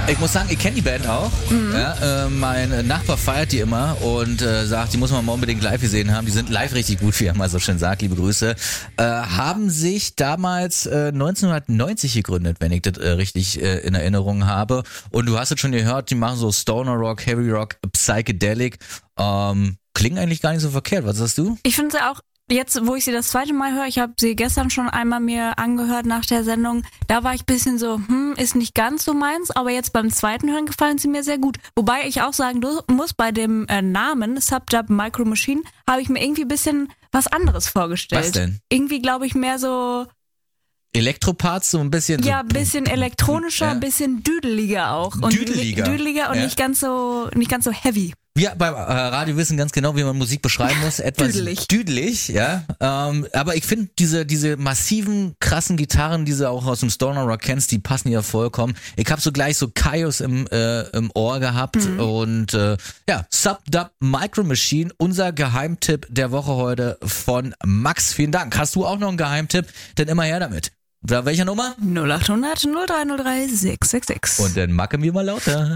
Ich muss sagen, ich kenne die Band auch. Ja, mein Nachbar feiert die immer und sagt, die muss man mal unbedingt live gesehen haben. Die sind live richtig gut, wie er mal so schön sagt. Liebe Grüße. Haben sich damals 1990 gegründet, wenn ich das richtig in Erinnerung habe. Und du hast es schon gehört, die machen so Stoner Rock, Heavy Rock, Psychedelic. Klingen eigentlich gar nicht so verkehrt. Was sagst du? Ich finde sie auch, jetzt wo ich sie das zweite Mal höre, ich habe sie gestern schon einmal mir angehört nach der Sendung, da war ich ein bisschen so, ist nicht ganz so meins, aber jetzt beim zweiten Hören gefallen sie mir sehr gut. Wobei ich auch sagen muss, bei dem Namen Subdub Micro Machine habe ich mir irgendwie ein bisschen was anderes vorgestellt. Was denn? Irgendwie glaube ich mehr so... Elektroparts, so ein bisschen... Ja, ein bisschen elektronischer, ein bisschen düdeliger auch. Und düdeliger und nicht ganz so heavy. Wir beim Radio wissen ganz genau, wie man Musik beschreiben muss. Etwas düdelig, ja. Aber ich finde diese massiven, krassen Gitarren, die du auch aus dem Stoner Rock kennst, die passen ja vollkommen. Ich habe so gleich so Kaios im Ohr gehabt und Subdub Micro Machine, unser Geheimtipp der Woche heute von Max. Vielen Dank. Hast du auch noch einen Geheimtipp? Dann immer her damit. Welcher Nummer? 0800 0303 666. Und dann macke mir mal lauter.